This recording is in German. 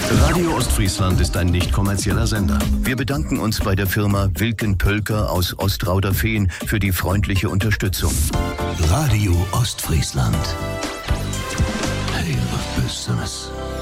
Radio Ostfriesland ist ein nicht kommerzieller Sender. Wir bedanken uns bei der Firma Wilken Pölker aus Ostrauderfehn für die freundliche Unterstützung. Radio Ostfriesland. Hey, was Business.